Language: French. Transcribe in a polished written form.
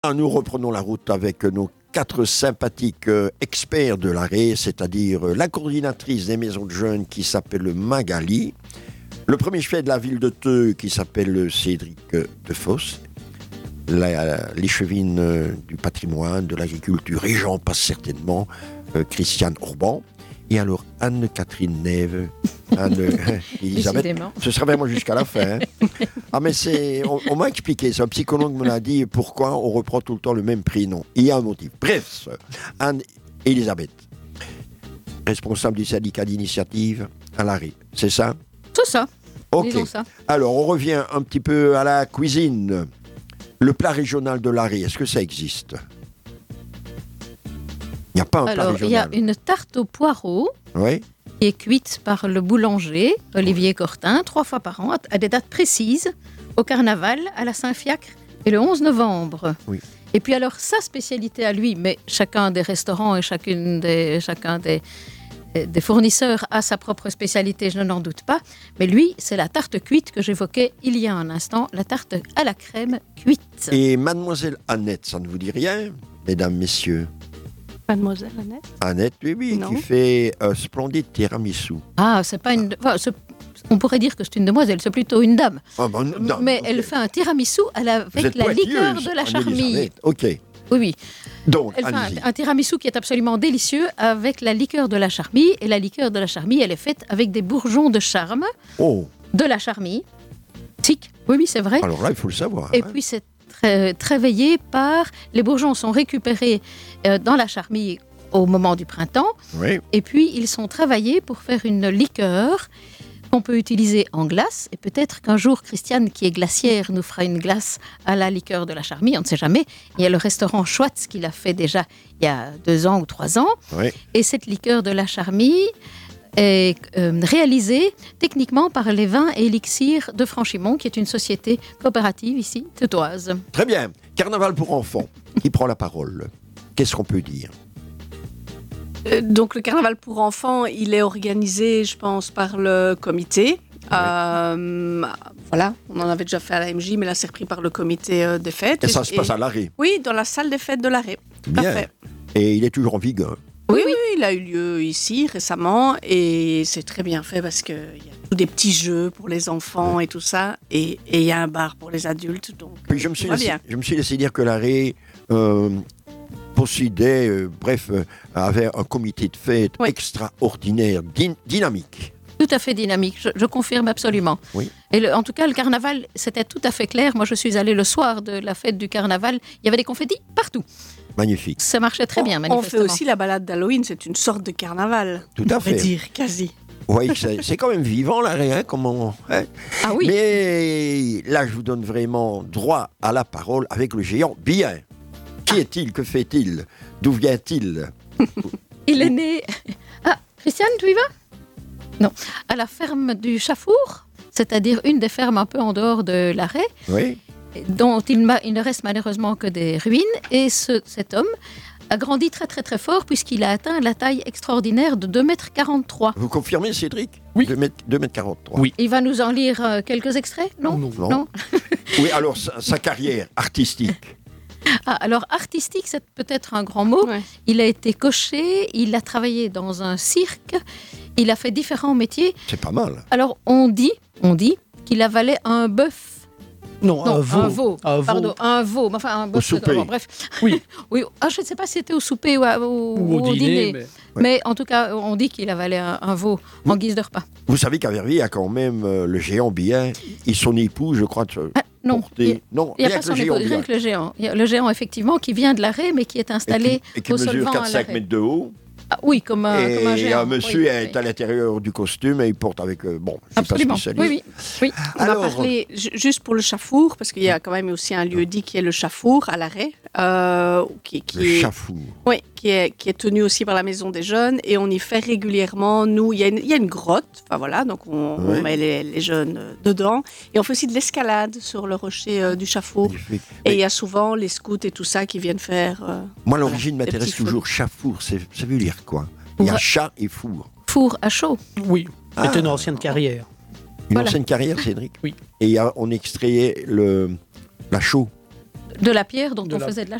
Nous reprenons la route avec nos 4 sympathiques experts de l'Arré, c'est-à-dire la coordinatrice des maisons de jeunes qui s'appelle Magali, le premier chef de la ville de Theux qui s'appelle Cédric Defosse, l'échevine du patrimoine, de l'agriculture, et j'en passe certainement, Christiane Orban. Et alors, Anne-Catherine Neve, Elisabeth, ce sera vraiment jusqu'à la fin. Hein. Ah, mais on m'a expliqué, c'est un psychologue me l'a dit, pourquoi on reprend tout le temps le même prénom. Il y a un motif. Bref, Anne-Elisabeth, responsable du syndicat d'initiative à l'Arré, c'est ça? C'est ça. Ok. Disons ça. Alors, on revient un petit peu à la cuisine. Le plat régional de l'Arré, est-ce que ça existe? Il n'y a pas un plat régional. Il y a une tarte aux poireaux Oui. qui est cuite par le boulanger Olivier Cortin 3 fois par an à des dates précises, au carnaval, à la Saint-Fiacre et le 11 novembre. Oui. Et puis alors, sa spécialité à lui, mais chacun des restaurants et chacun des fournisseurs a sa propre spécialité, je n'en doute pas. Mais lui, c'est la tarte cuite que j'évoquais il y a un instant, la tarte à la crème cuite. Et Mademoiselle Annette, ça ne vous dit rien, mesdames, messieurs? Mademoiselle Annette. Annette, oui, Non. qui fait un splendide tiramisu. Ah, c'est pas une... Enfin, on pourrait dire que c'est une demoiselle, c'est plutôt une dame. Ah, ben, non, Mais ok. elle fait un tiramisu Vous avec êtes la liqueur pointilleuse, de la Anne-Elisabeth. charmille. Ok, Oui, oui. donc, Elle fait allez-y. un tiramisu qui est absolument délicieux avec la liqueur de la charmille. Et la liqueur de la charmille, elle est faite avec des bourgeons de charme Oh, de la charmille. Tic, oui, c'est vrai. alors là, il faut le savoir. Et hein. puis c'est très veillé par... Les bourgeons sont récupérés dans la charmille au moment du printemps. Oui, Et puis ils sont travaillés pour faire une liqueur qu'on peut utiliser en glace. Et peut-être qu'un jour, Christiane, qui est glacière, nous fera une glace à la liqueur de la charmille. On ne sait jamais. Il y a le restaurant Schwartz qui l'a fait déjà il y a 2 ans ou 3 ans. oui. Et cette liqueur de la charmille est réalisée techniquement par les vins et élixirs de Franchimont, qui est une société coopérative ici, teutoise. Très bien. Carnaval pour enfants. Qui prend la parole? Qu'est-ce qu'on peut dire? Donc le carnaval pour enfants, il est organisé, je pense, par le comité. Voilà, on en avait déjà fait à la MJ, mais là c'est repris par le comité des fêtes. Et ça se passe à l'Arré. Oui, dans la salle des fêtes de l'Arré. Tout à Bien. fait. Et il est toujours en vigueur. Oui, il a eu lieu ici récemment et c'est très bien fait parce qu'il y a tous des petits jeux pour les enfants et tout ça. Et il y a un bar pour les adultes. Donc, Puis je me suis tout va bien. laissé dire que l'Arré possédait, avait un comité de fête Oui. extraordinaire, dynamique. Tout à fait dynamique, je confirme absolument. Oui. Et en tout cas, le carnaval, c'était tout à fait clair. Moi, je suis allée le soir de la fête du carnaval. Il y avait des confettis partout. Magnifique. Ça marchait très bien, On manifestement. fait aussi la balade d'Halloween, c'est une sorte de carnaval. Tout à On pourrait fait. dire, quasi. Oui, c'est quand même vivant l'Arré, hein, comment, hein. Ah oui. Mais là, je vous donne vraiment droit à la parole avec le géant bien. Qui est-il? Que fait-il? D'où vient-il? Il est né... Ah, Christiane, tu y vas? Non. À la ferme du Chafour, c'est-à-dire une des fermes un peu en dehors de l'Arré, Oui. dont il ne reste malheureusement que des ruines. Et cet homme a grandi très très très fort puisqu'il a atteint la taille extraordinaire de 2,43 m. Vous confirmez, Cédric? Oui. 2,43 m. Oui. Il va nous en lire quelques extraits, non? Non. Oui, alors sa carrière artistique. Ah, alors, artistique, c'est peut-être un grand mot. Ouais. Il a été cocher, il a travaillé dans un cirque, il a fait différents métiers. C'est pas mal. Alors, on dit qu'il avalait un bœuf. Non, Non, un veau. un veau. Un veau. Pardon, un veau. Mais enfin, un bœuf. souper. Bon, bref. Oui. Oui. Ah, je ne sais pas si c'était au souper ou Ou au dîner. Mais... Mais en tout cas, on dit qu'il avalait un veau en guise de repas. Vous savez qu'à Verviers, il y a quand même le géant bien et son époux, je crois, Ah, non, porté. Non, il n'y a rien pas que son le géant épaule, rien bien. que le géant. Il y a le géant, effectivement, qui vient de l'Arré, mais qui est installé Et qui au mesure solvant à 4-5 l'Arré. mètres de haut. Ah, oui, comme un Et géant. un monsieur Oui, est oui. à l'intérieur du costume et il porte avec... bon, je suis Absolument. pas spécialiste. Oui, oui. On Alors, va parler juste pour le Chafour, parce qu'il y a quand même aussi un lieu dit qui est le Chafour à l'Arrêt, qui le est, chafour. oui, qui est tenu aussi par la Maison des Jeunes, et on y fait régulièrement. Nous, il y a une grotte, enfin voilà, donc on Ouais. met les jeunes dedans, et on fait aussi de l'escalade sur le rocher du Chafour. Magnifique. Et il y a souvent les scouts et tout ça qui viennent faire. Moi, l'origine des m'intéresse petits toujours. Chafour, ça veut dire quoi? Il y a Ouais. chat et four. Four à chaud. Oui, Ah. c'était une ancienne carrière. Une Voilà. ancienne carrière, Cédric? Oui. Et on extrayait la chaux. De la pierre dont on faisait de la